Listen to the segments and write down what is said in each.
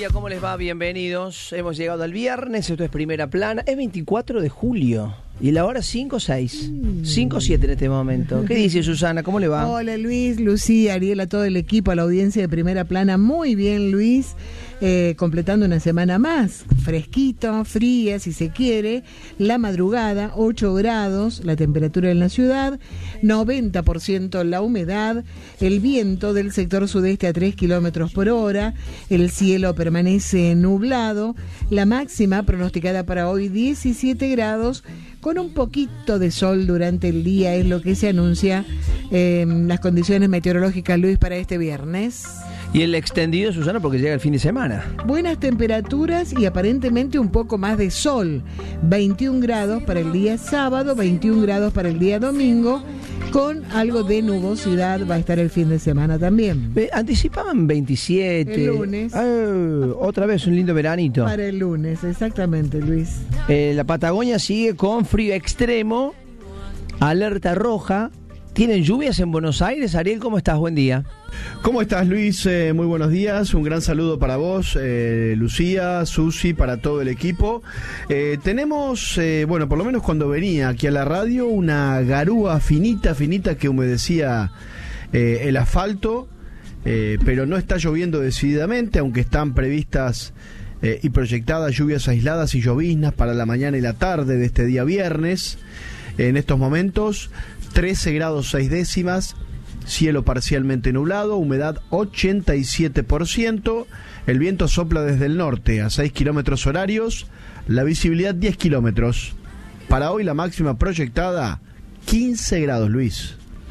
día, ¿cómo les va? Bienvenidos. Hemos llegado al viernes, esto es Primera Plana. Es 24 de julio y la hora 5:06. 5:07 en este momento. ¿Qué dice Susana? ¿Cómo le va? Hola Luis, Lucía, Ariel, a todo el equipo, a la audiencia de Primera Plana. Muy bien, Luis. Completando una semana más, fresquito, fría si se quiere, la madrugada, 8 grados, la temperatura en la ciudad, 90% la humedad, el viento del sector sudeste a 3 kilómetros por hora, el cielo permanece nublado, la máxima pronosticada para hoy 17 grados, con un poquito de sol durante el día, es lo que se anuncia las condiciones meteorológicas, Luis, para este viernes. Y el extendido, Susana, porque llega el fin de semana. Buenas temperaturas y aparentemente un poco más de sol. 21 grados para el día sábado, 21 grados para el día domingo, con algo de nubosidad va a estar el fin de semana también. Anticipaban 27. El lunes. Otra vez un lindo veranito. Para el lunes, exactamente, Luis. La Patagonia sigue con frío extremo, alerta roja. ¿Tienen lluvias en Buenos Aires? Ariel, ¿cómo estás? Buen día. ¿Cómo estás, Luis? Muy buenos días. Un gran saludo para vos, Lucía, Susi, para todo el equipo. Tenemos, bueno, por lo menos cuando venía aquí a la radio, una garúa finita que humedecía el asfalto, pero no está lloviendo decididamente, aunque están previstas y proyectadas lluvias aisladas y lloviznas para la mañana y la tarde de este día viernes. En estos momentos, 13 grados 6 décimas, cielo parcialmente nublado, humedad 87%, el viento sopla desde el norte a 6 kilómetros horarios, la visibilidad 10 kilómetros. Para hoy la máxima proyectada 15 grados, Luis.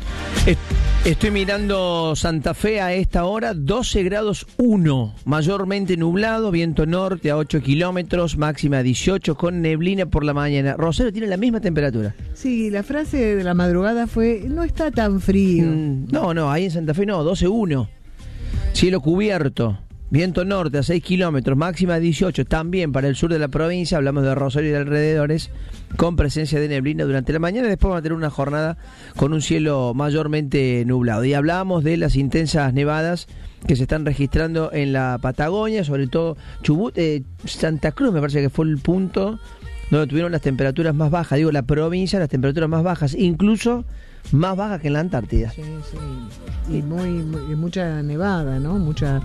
Estoy mirando Santa Fe a esta hora, 12 grados 1, mayormente nublado, viento norte a 8 kilómetros, máxima 18 con neblina por la mañana. Rosario tiene la misma temperatura. Sí, la frase de la madrugada fue, no está tan frío. No, ahí en Santa Fe no, 12-1, cielo cubierto, viento norte a 6 kilómetros, máxima 18, también para el sur de la provincia, hablamos de Rosario y de alrededores, con presencia de neblina durante la mañana. Después va a tener una jornada con un cielo mayormente nublado. Y hablábamos de las intensas nevadas que se están registrando en la Patagonia, sobre todo Chubut, Santa Cruz me parece que fue el punto donde tuvieron las temperaturas más bajas, digo la provincia, las temperaturas más bajas, incluso más bajas que en la Antártida. Sí. Y mucha nevada, ¿no? Mucha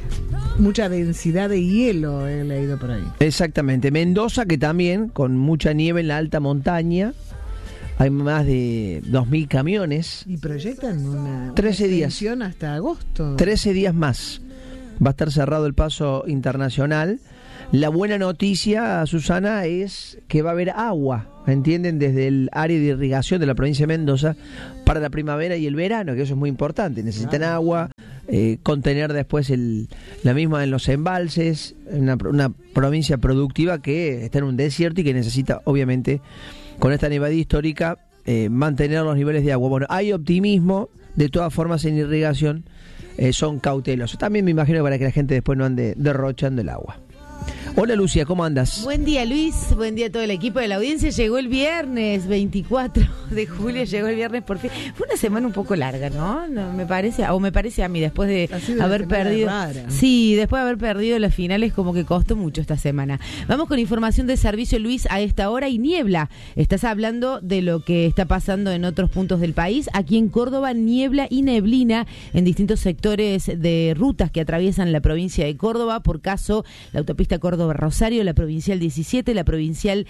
densidad de hielo he leído por ahí. Exactamente. Mendoza, que también con mucha nieve en la alta montaña, hay más de 2.000 camiones. Y proyectan una 13 días hasta agosto. 13 días más va a estar cerrado el paso internacional. La buena noticia, Susana, es que va a haber agua, ¿me entienden? Desde el área de irrigación de la provincia de Mendoza para la primavera y el verano, que eso es muy importante. Necesitan agua, contener después la misma en los embalses, una provincia productiva que está en un desierto y que necesita, obviamente, con esta nevada histórica, mantener los niveles de agua. Bueno, hay optimismo, de todas formas en irrigación son cautelosos. También me imagino para que la gente después no ande derrochando el agua. Hola Lucia, ¿cómo andas? Buen día Luis, buen día a todo el equipo de la audiencia. Llegó el viernes 24 de julio, llegó el viernes por fin. Fue una semana un poco larga, ¿no? Me parece a mí, después de haber perdido. Rara. Sí, después de haber perdido las finales, como que costó mucho esta semana. Vamos con información de servicio, Luis, a esta hora y niebla. Estás hablando de lo que está pasando en otros puntos del país. Aquí en Córdoba, niebla y neblina en distintos sectores de rutas que atraviesan la provincia de Córdoba. Por caso, la autopista Córdoba-Rosario, la provincial 17, la provincial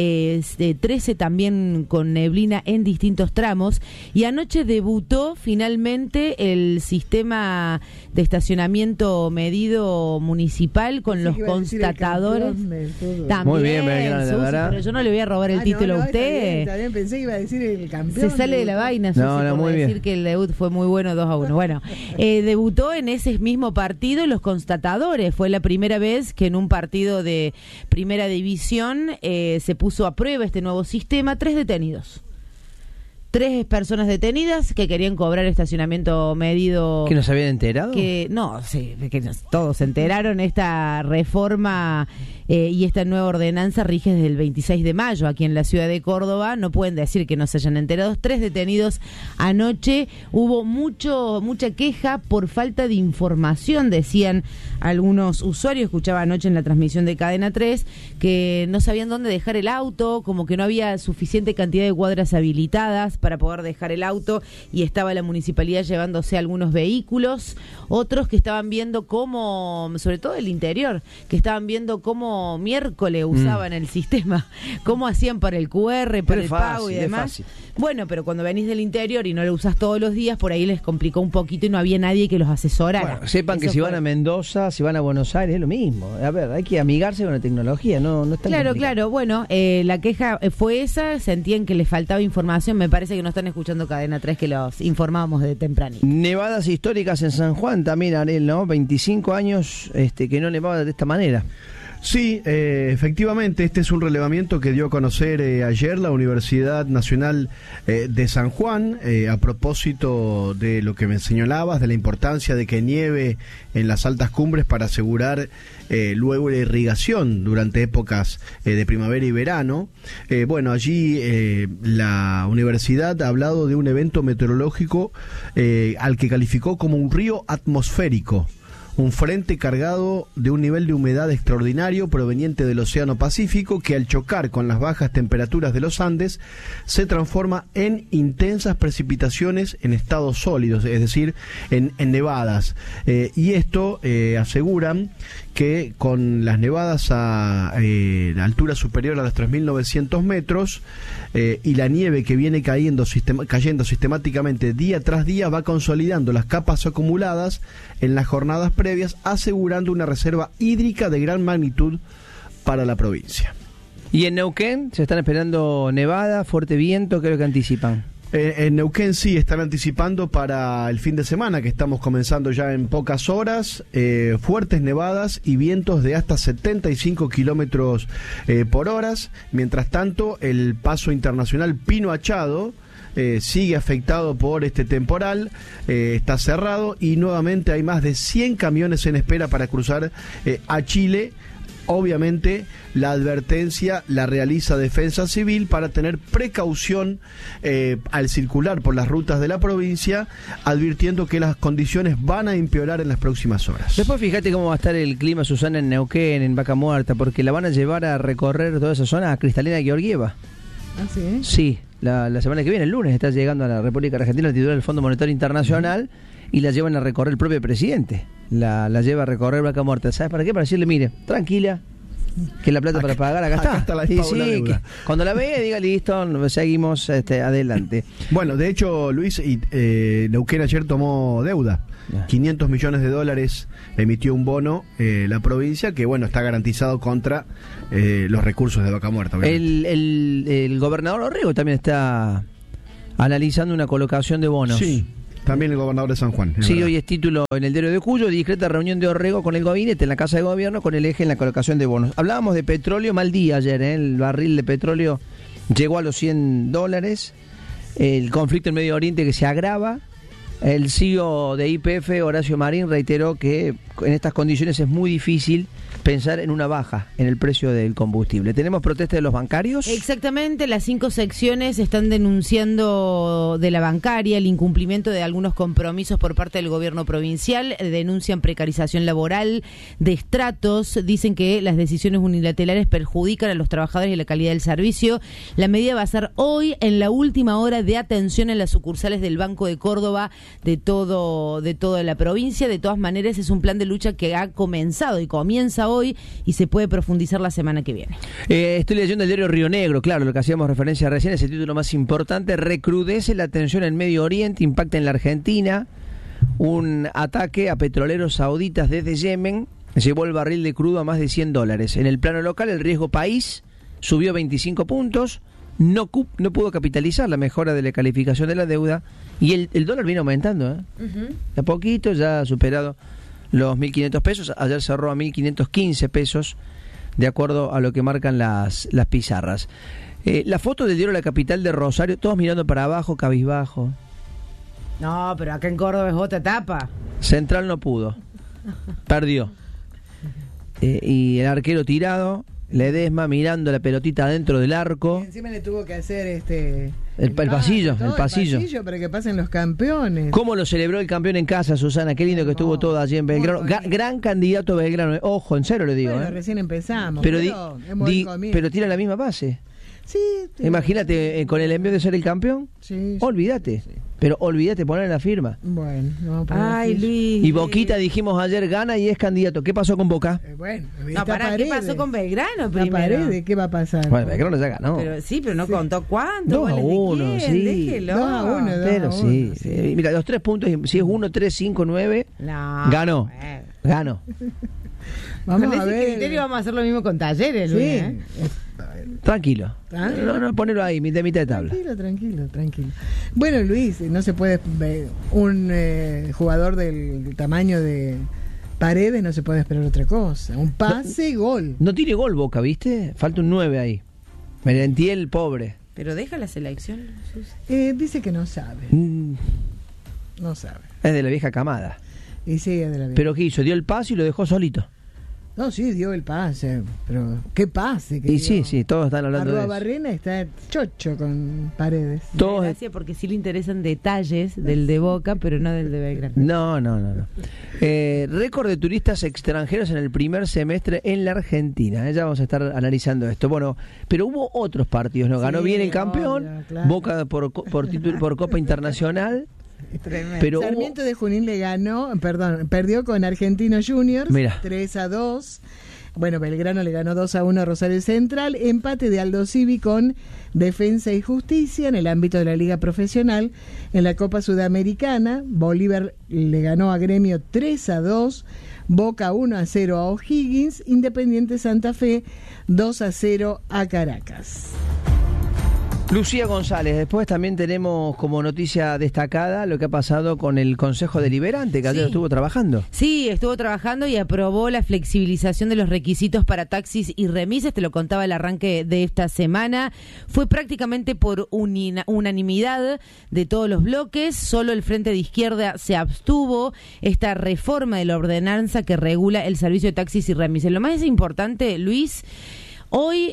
13 también con neblina en distintos tramos. Y anoche debutó finalmente el sistema de estacionamiento medido municipal con los constatadores. También, muy bien, Susi, pero yo no le voy a robar el título a usted. Está bien, pensé que iba a decir el campeón. Se sale de la vaina, Susi, por muy decir bien. que el debut fue muy bueno, 2-1. Bueno, debutó en ese mismo partido los constatadores. Fue la primera vez que en un partido de primera división se puso a prueba este nuevo sistema. 3 detenidos. 3 personas detenidas que querían cobrar estacionamiento medido. ¿Que no se habían enterado? Que no, sí, que todos se enteraron. Esta reforma y esta nueva ordenanza rige desde el 26 de mayo aquí en la ciudad de Córdoba. No pueden decir que no se hayan enterado. 3 detenidos anoche. Hubo mucha queja por falta de información, decían algunos usuarios. Escuchaba anoche en la transmisión de Cadena 3 que no sabían dónde dejar el auto, como que no había suficiente cantidad de cuadras habilitadas para poder dejar el auto y estaba la municipalidad llevándose algunos vehículos. Otros que estaban viendo cómo, sobre todo el interior, que estaban viendo cómo miércoles usaban el sistema, cómo hacían para el QR, para el pago y demás. Bueno, pero cuando venís del interior y no lo usás todos los días, por ahí les complicó un poquito y no había nadie que los asesorara. Bueno, sepan que si van a Mendoza, si van a Buenos Aires, es lo mismo. A ver, hay que amigarse con la tecnología, no es tan complicado. Claro. Bueno, la queja fue esa, sentían que les faltaba información. Me parece que no están escuchando Cadena 3, que los informábamos de tempranito. Nevadas históricas en San Juan también, Ariel, ¿no? 25 años que no nevaba de esta manera. Sí, efectivamente, este es un relevamiento que dio a conocer ayer la Universidad Nacional de San Juan, a propósito de lo que me señalabas, de la importancia de que nieve en las altas cumbres para asegurar luego la irrigación durante épocas de primavera y verano. Bueno, allí la universidad ha hablado de un evento meteorológico al que calificó como un río atmosférico. Un frente cargado de un nivel de humedad extraordinario proveniente del Océano Pacífico que al chocar con las bajas temperaturas de los Andes se transforma en intensas precipitaciones en estados sólidos, es decir, en nevadas. Y esto aseguran que con las nevadas a altura superior a los 3.900 metros y la nieve que viene cayendo sistemáticamente día tras día va consolidando las capas acumuladas en las jornadas previas, asegurando una reserva hídrica de gran magnitud para la provincia. ¿Y en Neuquén se están esperando nevada, fuerte viento? ¿Qué es lo que anticipan? En Neuquén sí están anticipando para el fin de semana, que estamos comenzando ya en pocas horas, fuertes nevadas y vientos de hasta 75 kilómetros por hora. Mientras tanto, el paso internacional Pino Achado sigue afectado por este temporal, está cerrado y nuevamente hay más de 100 camiones en espera para cruzar a Chile. Obviamente la advertencia la realiza Defensa Civil para tener precaución al circular por las rutas de la provincia, advirtiendo que las condiciones van a empeorar en las próximas horas. Después fíjate cómo va a estar el clima, Susana, en Neuquén, en Vaca Muerta, porque la van a llevar a recorrer toda esa zona a Cristalina Georgieva. ¿Ah, sí? Sí, la semana que viene, el lunes, está llegando a la República Argentina la titular del Fondo Monetario Internacional y la llevan a recorrer el propio presidente. La lleva a recorrer Vaca Muerta. ¿Sabes para qué? Para decirle, mire, tranquila, que la plata para pagar acá está. Acá está la deuda. Cuando la vea, diga, listo, seguimos adelante. Bueno, de hecho, Luis, Neuquén ayer tomó deuda. 500 millones de dólares emitió un bono la provincia que, bueno, está garantizado contra los recursos de Vaca Muerta. El gobernador Orrego también está analizando una colocación de bonos. Sí. También el gobernador de San Juan. Sí, hoy es título en el diario de Cuyo, discreta reunión de Orrego con el gabinete en la Casa de Gobierno con el eje en la colocación de bonos. Hablábamos de petróleo, mal día ayer, el barril de petróleo llegó a los $100, el conflicto en Medio Oriente que se agrava, el CEO de YPF, Horacio Marín, reiteró que en estas condiciones es muy difícil pensar en una baja en el precio del combustible. ¿Tenemos protesta de los bancarios? Exactamente, las 5 secciones están denunciando de la bancaria el incumplimiento de algunos compromisos por parte del gobierno provincial, denuncian precarización laboral, destratos, dicen que las decisiones unilaterales perjudican a los trabajadores y la calidad del servicio. La medida va a ser hoy en la última hora de atención en las sucursales del Banco de Córdoba de toda la provincia. De todas maneras, es un plan de lucha que ha comenzado y comienza hoy y se puede profundizar la semana que viene. Estoy leyendo el diario Río Negro, claro, lo que hacíamos referencia recién, es el título más importante. Recrudece la tensión en Medio Oriente, impacta en la Argentina. Un ataque a petroleros sauditas desde Yemen llevó el barril de crudo a más de $100. En el plano local, el riesgo país subió 25 puntos. No pudo capitalizar la mejora de la calificación de la deuda y el dólar viene aumentando. De a poquito ya ha superado los 1.500 pesos. Ayer cerró a 1.515 pesos, de acuerdo a lo que marcan las pizarras. La foto del diario La Capital de Rosario, todos mirando para abajo, cabizbajo. No, pero acá en Córdoba es otra etapa. Central no pudo, perdió. y el arquero tirado, Ledesma mirando la pelotita dentro del arco. Y encima le tuvo que hacer el pasillo para que pasen los campeones. ¿Cómo lo celebró el campeón en casa, Susana? Qué lindo que estuvo todo allí en Belgrano. Gran candidato Belgrano. Ojo, en serio le digo. Bueno, recién empezamos. Pero tira la misma base. Sí. Imagínate, con el envío de ser el campeón. Sí. Olvídate. Sí. Pero olvídate poner la firma. Bueno, vamos a poner Ay, Luis. Y Boquita, dijimos ayer, gana y es candidato. ¿Qué pasó con Boca? Bueno, ¿qué pasó con Belgrano primero? Paredes, ¿qué va a pasar? Bueno, Belgrano ya ganó. Pero no contó cuánto. 2-1, sí. Déjelo. 2-1. Pero sí. Mira, los 3 puntos, si es 1, 3, 5, 9, ganó. Ganó. Vamos con a ese ver. criterio vamos a hacer lo mismo con Talleres, Luis. Sí. Tranquilo. No, ponelo ahí, de mitad de tabla. Tranquilo. Bueno, Luis, no se puede un jugador del tamaño de Paredes, no se puede esperar otra cosa. Un pase y gol. No tiene gol Boca, ¿viste? Falta un 9 ahí. Merentiel, pobre. Pero deja la selección. Dice que no sabe. No sabe. Es de la vieja camada. Y sí, es de la vieja. ¿Pero qué hizo? Dio el pase y lo dejó solito. No, sí, dio el pase, pero ¿qué pase? Y sí, todos están hablando de eso. Barrena está chocho con Paredes. Gracias, porque sí le interesan detalles del de Boca, pero no del de Belgrano. No. Récord de turistas extranjeros en el primer semestre en la Argentina. Ya vamos a estar analizando esto. Bueno, pero hubo otros partidos, ¿no? Ganó bien el campeón, obvio, claro. Boca por Copa Internacional. Pero Sarmiento de Junín perdió con Argentino Juniors 3-2. Bueno, Belgrano le ganó 2-1 a Rosario Central. Empate de Aldo Civi con Defensa y Justicia en el ámbito de la Liga Profesional. En la Copa Sudamericana, Bolívar le ganó a Gremio 3-2. Boca 1-0 a O'Higgins. Independiente Santa Fe 2-0 a Caracas. Lucía González, después también tenemos como noticia destacada lo que ha pasado con el Consejo Deliberante, que ayer estuvo trabajando. Sí, estuvo trabajando y aprobó la flexibilización de los requisitos para taxis y remises, te lo contaba el arranque de esta semana. Fue prácticamente por unanimidad de todos los bloques, solo el Frente de Izquierda se abstuvo. Esta reforma de la ordenanza que regula el servicio de taxis y remises. Lo más importante, Luis, hoy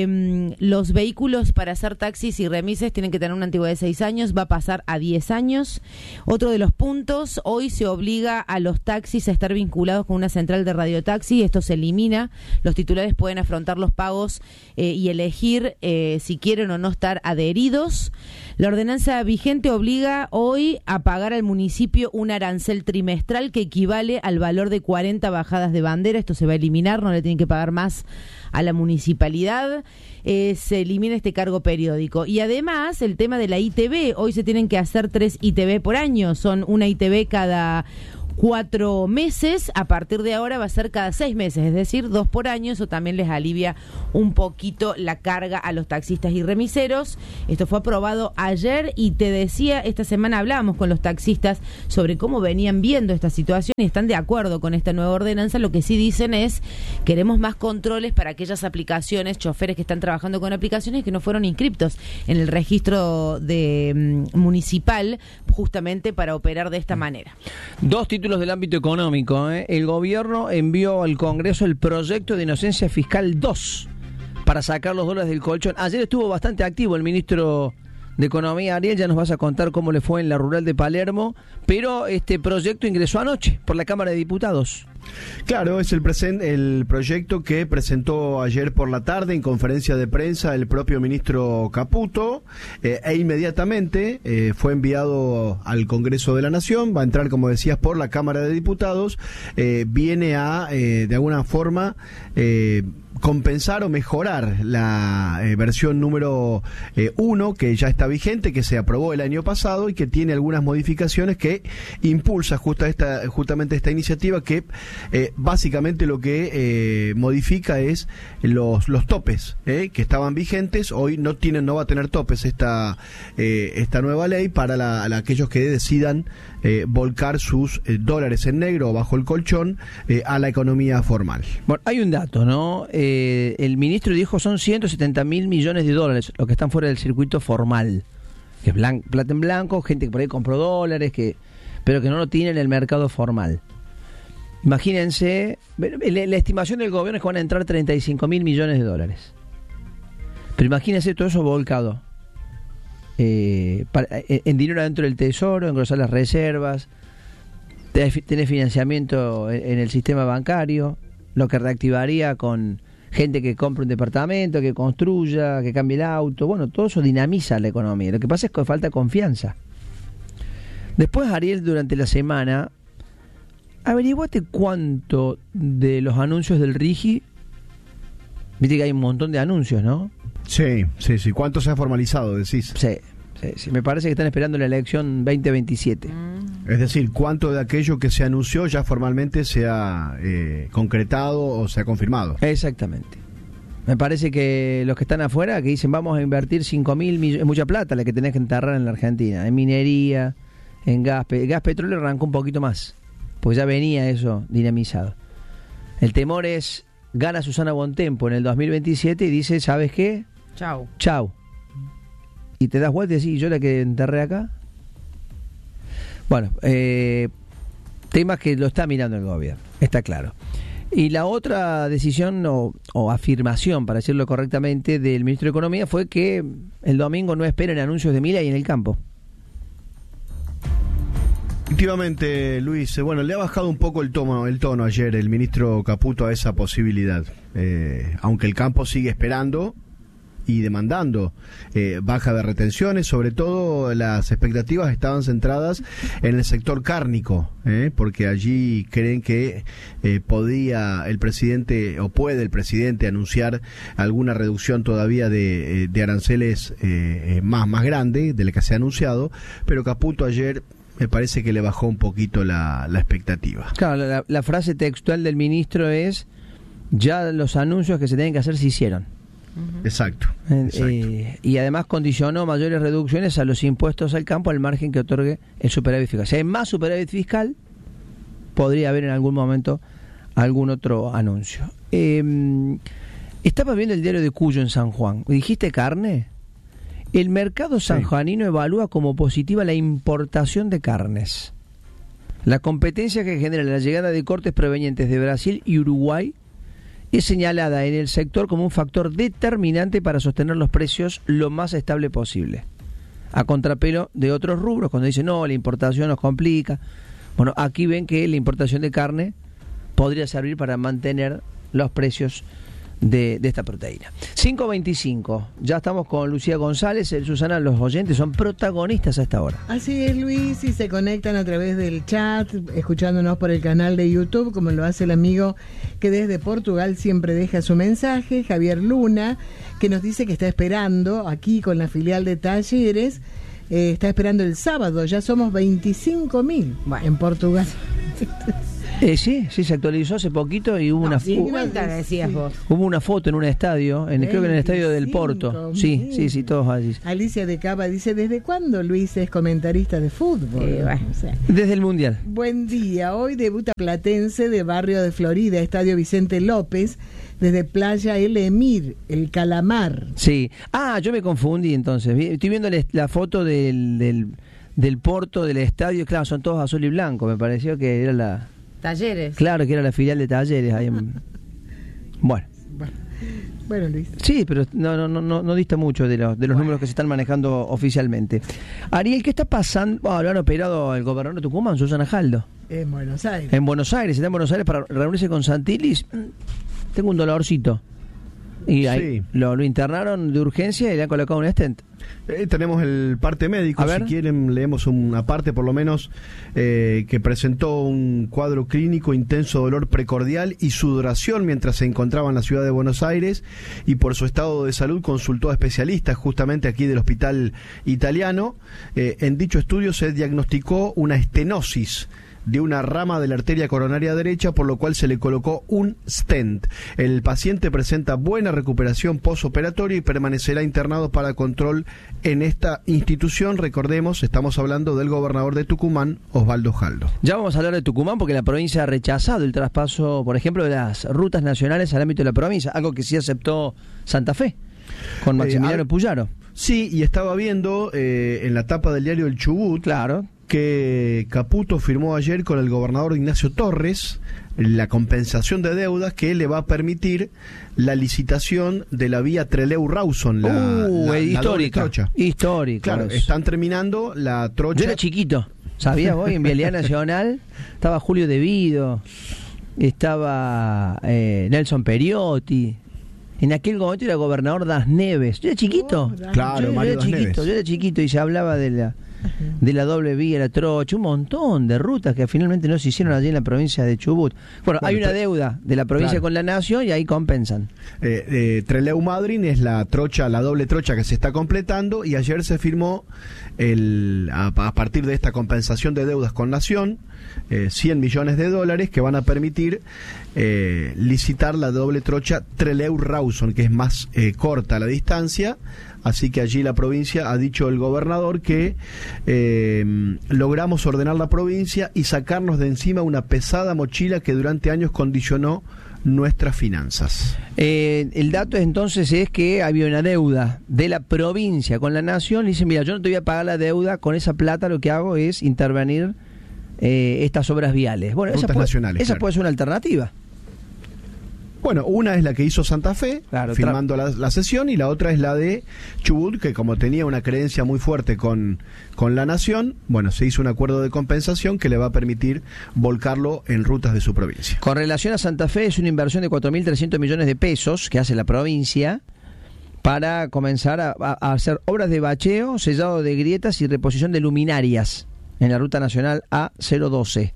los vehículos para hacer taxis y remises tienen que tener una antigüedad de 6 años, va a pasar a 10 años. Otro de los puntos, hoy se obliga a los taxis a estar vinculados con una central de radiotaxi, esto se elimina, los titulares pueden afrontar los pagos y elegir si quieren o no estar adheridos. La ordenanza vigente obliga hoy a pagar al municipio un arancel trimestral que equivale al valor de 40 bajadas de bandera, esto se va a eliminar, no le tienen que pagar más a la municipalidad, se elimina este cargo periódico. Y además, el tema de la ITV, hoy se tienen que hacer 3 ITV por año, son una ITV cada 4 meses, a partir de ahora va a ser cada 6 meses, es decir, 2 por año. Eso también les alivia un poquito la carga a los taxistas y remiseros. Esto fue aprobado ayer y te decía, esta semana hablábamos con los taxistas sobre cómo venían viendo esta situación y están de acuerdo con esta nueva ordenanza. Lo que sí dicen es, queremos más controles para aquellas aplicaciones, choferes que están trabajando con aplicaciones que no fueron inscriptos en el registro municipal, justamente para operar de esta manera. 2 títulos del ámbito económico. El gobierno envió al Congreso el proyecto de inocencia fiscal 2 para sacar los dólares del colchón. Ayer estuvo bastante activo el ministro de Economía, Ariel, ya nos vas a contar cómo le fue en la rural de Palermo, pero este proyecto ingresó anoche por la Cámara de Diputados. Claro, es el proyecto que presentó ayer por la tarde en conferencia de prensa el propio ministro Caputo, e inmediatamente fue enviado al Congreso de la Nación, va a entrar, como decías, por la Cámara de Diputados, viene a, de alguna forma, compensar o mejorar la versión número 1 que ya está vigente, que se aprobó el año pasado y que tiene algunas modificaciones que impulsa justamente esta iniciativa que básicamente lo que modifica es los topes que estaban vigentes. Hoy no va a tener topes esta nueva ley para aquellos que decidan volcar sus dólares en negro o bajo el colchón a la economía formal. Bueno, hay un dato, ¿no? El ministro dijo son 170.000 millones de dólares los que están fuera del circuito formal, que es plata en blanco, gente que por ahí compró dólares, pero que no lo tiene en el mercado formal. Imagínense, la estimación del gobierno es que van a entrar 35.000 millones de dólares. Pero imagínense todo eso volcado en dinero adentro del tesoro, engrosar las reservas, tener financiamiento en el sistema bancario, lo que reactivaría con gente que compre un departamento, que construya, que cambie el auto. Bueno, todo eso dinamiza la economía. Lo que pasa es que falta confianza. Después, Ariel, durante la semana, averiguate cuánto de los anuncios del RIGI, viste que hay un montón de anuncios, ¿no? Sí. ¿Cuánto se ha formalizado, decís? Sí. Me parece que están esperando la elección 2027. Es decir, ¿cuánto de aquello que se anunció ya formalmente se ha concretado o se ha confirmado? Exactamente. Me parece que los que están afuera, que dicen vamos a invertir 5.000 millones, es mucha plata la que tenés que enterrar en la Argentina, en minería, en gas. Gas petróleo arrancó un poquito más, porque ya venía eso dinamizado. El temor es, gana Susana Bontempo en el 2027 y dice, ¿sabes qué? Chau. Y te das vuelta y decís, ¿yo la que enterré acá? Bueno, temas que lo está mirando el gobierno, está claro. Y la otra decisión o afirmación, para decirlo correctamente, del ministro de Economía fue que el domingo no esperen anuncios de Milei en el campo. Efectivamente, Luis, bueno, le ha bajado un poco el tono ayer el ministro Caputo a esa posibilidad, aunque el campo sigue esperando y demandando baja de retenciones. Sobre todo las expectativas estaban centradas en el sector cárnico, porque allí creen que podía el presidente o puede el presidente anunciar alguna reducción todavía de aranceles más grande de la que se ha anunciado, pero Caputo ayer me parece que le bajó un poquito la expectativa. Claro, la frase textual del ministro es, ya los anuncios que se tienen que hacer se hicieron. Exacto. Y además condicionó mayores reducciones a los impuestos al campo al margen que otorgue el superávit fiscal. Si hay más superávit fiscal, podría haber en algún momento algún otro anuncio. Estaba viendo el diario de Cuyo en San Juan. ¿Dijiste carne? El mercado sanjuanino evalúa como positiva la importación de carnes. La competencia que genera la llegada de cortes provenientes de Brasil y Uruguay es señalada en el sector como un factor determinante para sostener los precios lo más estable posible. A contrapelo de otros rubros, cuando dicen, no, la importación nos complica. Bueno, aquí ven que la importación de carne podría servir para mantener los precios de esta proteína. 5:25, ya estamos con Lucía González. Susana, los oyentes son protagonistas a esta hora. Así es, Luis, y se conectan a través del chat, escuchándonos por el canal de YouTube, como lo hace el amigo que desde Portugal siempre deja su mensaje, Javier Luna, que nos dice que está esperando aquí con la filial de Talleres, está esperando el sábado, ya somos 25.000 en Portugal. Sí, se actualizó hace poquito y hubo hubo una foto en un estadio, creo que en el estadio del Porto. Sí, todos allí. Alicia de Cava dice, ¿desde cuándo Luis es comentarista de fútbol? Desde el Mundial. Buen día, hoy debuta Platense de Barrio de Florida, Estadio Vicente López, desde Playa El Emir, el Calamar. Sí, yo me confundí entonces, estoy viendo la foto del Porto, del estadio, claro, son todos azul y blanco, me pareció que era la... Talleres. Claro, que era la filial de Talleres. Ahí Bueno, Luis. Sí, pero no dista mucho de los números que se están manejando oficialmente. Ariel, ¿qué está pasando? Lo han operado al gobernador de Tucumán, Susana Jaldo. En Buenos Aires. Está en Buenos Aires para reunirse con Santilli. Tengo un dolorcito. Y ahí lo internaron de urgencia y le han colocado un stent. Tenemos el parte médico, si quieren leemos una parte por lo menos, que presentó un cuadro clínico, intenso dolor precordial y sudoración mientras se encontraba en la ciudad de Buenos Aires, y por su estado de salud consultó a especialistas justamente aquí del hospital italiano. En dicho estudio se diagnosticó una estenosis de una rama de la arteria coronaria derecha, por lo cual se le colocó un stent. El paciente presenta buena recuperación posoperatoria y permanecerá internado para control en esta institución. Recordemos, estamos hablando del gobernador de Tucumán, Osvaldo Jaldo. Ya vamos a hablar de Tucumán porque la provincia ha rechazado el traspaso, por ejemplo, de las rutas nacionales al ámbito de la provincia, algo que sí aceptó Santa Fe, con Maximiliano Puyaro. Sí, y estaba viendo en la tapa del diario El Chubut, claro, que Caputo firmó ayer con el gobernador Ignacio Torres la compensación de deudas que le va a permitir la licitación de la vía Trelew-Rawson, la histórica, trocha. Histórica. Claro, están terminando la trocha. Yo era chiquito, ¿sabías vos? En Vialidad Nacional estaba Julio De Vido, estaba Nelson Periotti. En aquel momento era gobernador Das Neves. Yo era chiquito. Claro, Mario Das Neves. Yo era chiquito y se hablaba de la doble vía, la trocha, un montón de rutas que finalmente no se hicieron allí en la provincia de Chubut. Bueno, hay una deuda de la provincia con la nación y ahí compensan. Trelew-Madryn es la trocha, la doble trocha que se está completando, y ayer se firmó a partir de esta compensación de deudas con nación, $100 millones que van a permitir licitar la doble trocha Trelew-Rawson, que es más corta la distancia. Así que allí la provincia, ha dicho el gobernador, que logramos ordenar la provincia y sacarnos de encima una pesada mochila que durante años condicionó nuestras finanzas. El dato entonces es que había una deuda de la provincia con la nación. Le dicen, mira, yo no te voy a pagar la deuda, con esa plata lo que hago es intervenir estas obras viales. Bueno, esa puede ser una alternativa. Bueno, una es la que hizo Santa Fe, firmando la sesión, y la otra es la de Chubut, que como tenía una creencia muy fuerte con la nación, bueno, se hizo un acuerdo de compensación que le va a permitir volcarlo en rutas de su provincia. Con relación a Santa Fe, es una inversión de 4.300 millones de pesos que hace la provincia para comenzar a hacer obras de bacheo, sellado de grietas y reposición de luminarias en la ruta nacional A012.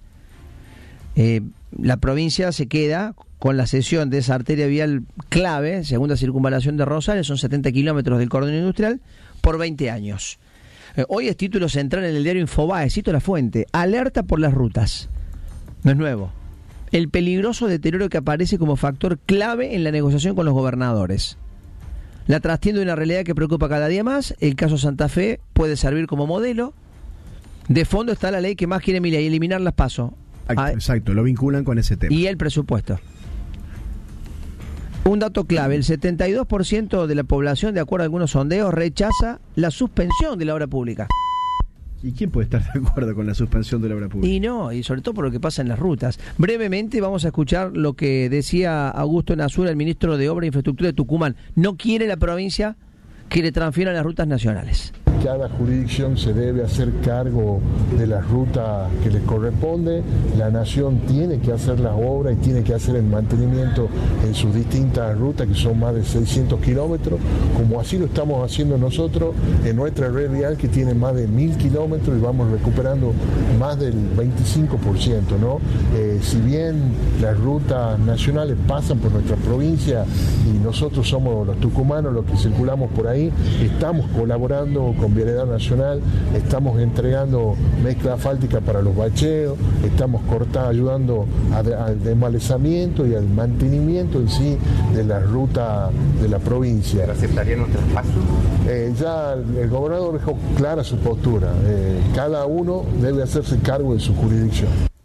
La provincia se queda con la cesión de esa arteria vial clave, segunda circunvalación de Rosario, son 70 kilómetros del cordón industrial, por 20 años. Hoy es título central en el diario Infobae, cito la fuente: alerta por las rutas. No es nuevo. El peligroso deterioro que aparece como factor clave en la negociación con los gobernadores. La trastienda de una realidad que preocupa cada día más. El caso Santa Fe puede servir como modelo. De fondo está la ley que más quiere Milei, eliminar las PASO. Exacto, lo vinculan con ese tema. Y el presupuesto. Un dato clave: el 72% de la población, de acuerdo a algunos sondeos, rechaza la suspensión de la obra pública. ¿Y quién puede estar de acuerdo con la suspensión de la obra pública? Y sobre todo por lo que pasa en las rutas. Brevemente vamos a escuchar lo que decía Augusto Nasura, el ministro de Obra e Infraestructura de Tucumán. No quiere la provincia que le transfieran las rutas nacionales. Cada jurisdicción se debe hacer cargo de la ruta que le corresponde. La nación tiene que hacer las obras y tiene que hacer el mantenimiento en sus distintas rutas, que son más de 600 kilómetros, como así lo estamos haciendo nosotros en nuestra red vial, que tiene más de 1.000 kilómetros, y vamos recuperando más del 25%, ¿no? Si bien las rutas nacionales pasan por nuestra provincia y nosotros somos los tucumanos los que circulamos por ahí, estamos colaborando con Vialidad Nacional, estamos entregando mezcla asfáltica para los bacheos, estamos ayudando al desmalezamiento y al mantenimiento en sí de la ruta de la provincia. ¿Aceptarían un traspaso? Ya el gobernador dejó clara su postura. Cada uno debe hacerse cargo de su jurisdicción.